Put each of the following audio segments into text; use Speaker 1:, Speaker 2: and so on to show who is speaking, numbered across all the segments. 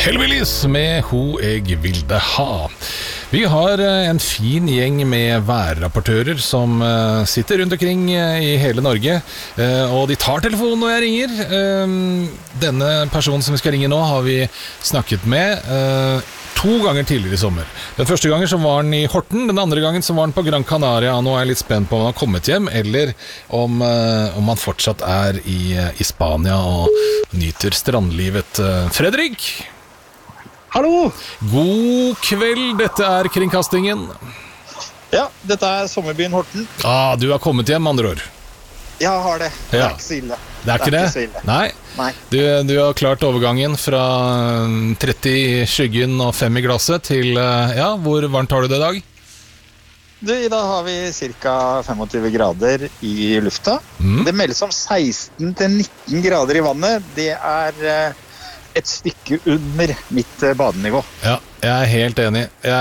Speaker 1: Hellbillies med Ho jeg vilde ha. Vi har en fin gjeng med værrapportører som sitter rundt omkring i hele Norge, og de tar telefonen når jeg ringer. Denne personen som vi skal ringe nå har vi snakket med 2 ganger tidligere i sommer. Den første gangen så var han i Horten, den andre gangen så var han på Gran Canaria. Nå er jeg litt spent på om han har kommet hjem, eller om han fortsatt er i Spania og nyter strandlivet. Fredrik!
Speaker 2: Hallo!
Speaker 1: God kveld, dette er Kringkastingen.
Speaker 2: Ja, dette er sommerbyen Horten.
Speaker 1: Du har kommet hjem, med andre ord.
Speaker 2: Jeg har det. Det
Speaker 1: Ja.
Speaker 2: er ikke så ille.
Speaker 1: Det er ikke det?
Speaker 2: så ille.
Speaker 1: Nei.
Speaker 2: Nei.
Speaker 1: Du har klart overgangen fra 30 i skyggen og 5 i glasset til, hvor varmt har du det i dag?
Speaker 2: Du, i dag har vi ca. 25 grader i lufta. Det meldes om 16 til 19 grader i vannet. Det er et stykke under mitt badenivå.
Speaker 1: Ja, jeg er helt enig.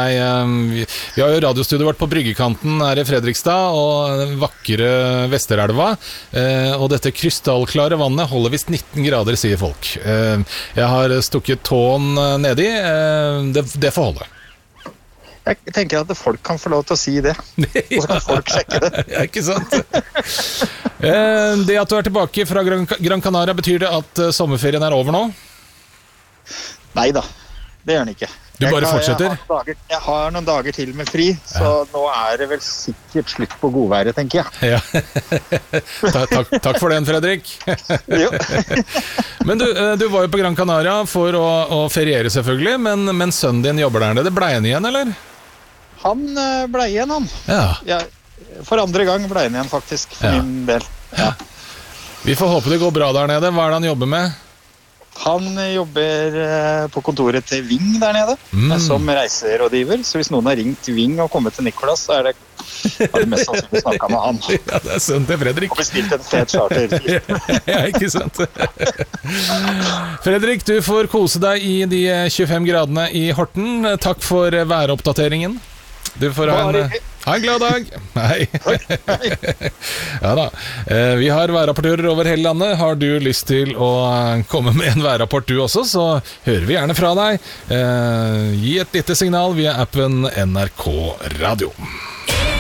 Speaker 1: Vi har jo radiostudioet vårt på Bryggekanten her i Fredrikstad, og den vakre Vesterelva, og dette krystallklare vannet holder visst 19 grader, sier folk. Jeg har stukket tåen nedi, det får holde.
Speaker 2: Jeg tenker at folk kan få lov til å si det, og så kan folk sjekke det.
Speaker 1: Ja, ikke sant? Det at du er tilbake fra Gran Canaria, betyr det at sommerferien er over nå?
Speaker 2: Neida, det gjør den ikke.
Speaker 1: Du bare fortsetter?
Speaker 2: Jeg har noen dager til med fri, så nå er det vel sikkert slutt på godværet, tenker jeg.
Speaker 1: Ja. Takk for den, Fredrik.
Speaker 2: Jo.
Speaker 1: Men du var jo på Gran Canaria for å feriere selvfølgelig, men sønnen din jobber der nede. Ble han igjen, eller?
Speaker 2: Han ble igjen, han.
Speaker 1: Ja.
Speaker 2: For andre gang ble han igjen, faktisk, for min del. Ja.
Speaker 1: Vi får håpe det går bra der nede. Hva er det han jobber med?
Speaker 2: Han jobber på kontoret til Ving der nede, som reiserådgiver. Så hvis noen har ringt Ving og kommet til Nicolas, så har det mest sannsynlig snakket med han.
Speaker 1: Ja, det er sønnen til Fredrik.
Speaker 2: Og bestilt en fet charter.
Speaker 1: Ja, ikke sant? Fredrik, du får kose deg i de 25 gradene i Horten. Takk for væroppdateringen. Du får ha en glad dag. Hei. Ja da. Vi har værrapportører over hele landet. Har du lyst til å komme med en værrapport du også, så hører vi gjerne fra deg. Gi et lite signal via appen NRK Radio.